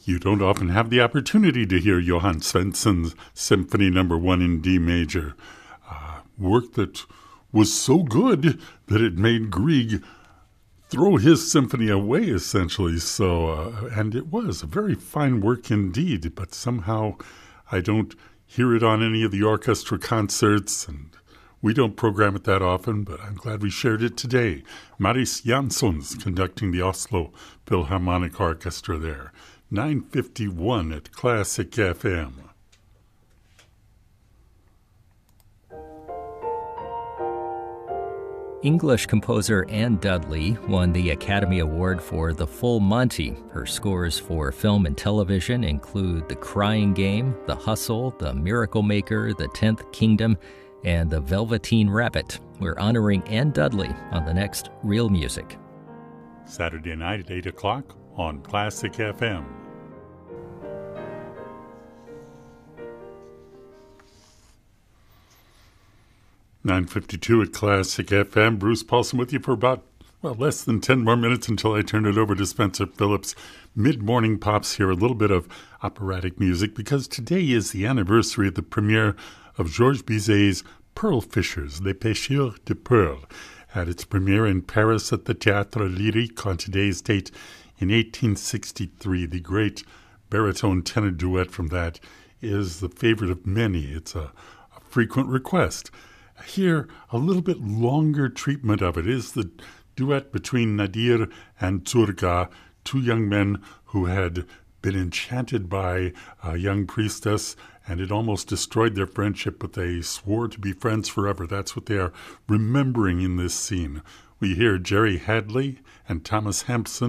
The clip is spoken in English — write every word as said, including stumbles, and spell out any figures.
You don't often have the opportunity to hear Johann Svensson's Symphony Number One in D major, uh, work that was so good that it made Grieg throw his symphony away, essentially. So, uh, and it was a very fine work indeed, but somehow I don't hear it on any of the orchestra concerts, and we don't program it that often, but I'm glad we shared it today. Marius Jansons conducting the Oslo Philharmonic Orchestra there. nine fifty-one at Classic F M. English composer Anne Dudley won the Academy Award for The Full Monty. Her scores for film and television include The Crying Game, The Hustle, The Miracle Maker, The Tenth Kingdom, and The Velveteen Rabbit. We're honoring Anne Dudley on the next Real Music. Saturday night at eight o'clock on Classic F M. nine fifty-two at Classic F M. Bruce Paulson with you for about, well, less than ten more minutes until I turn it over to Spencer Phillips. Mid-morning pops here, a little bit of operatic music, because today is the anniversary of the premiere of Georges Bizet's Pearl Fishers, Les Pêcheurs de Perles, at its premiere in Paris at the Théâtre Lyrique on today's date in eighteen sixty-three. The great baritone tenor duet from that is the favorite of many. It's a, a frequent request. Here, a little bit longer treatment of it is the duet between Nadir and Turga, two young men who had been enchanted by a young priestess, and it almost destroyed their friendship, but they swore to be friends forever. That's what they are remembering in this scene. We hear Jerry Hadley and Thomas Hampson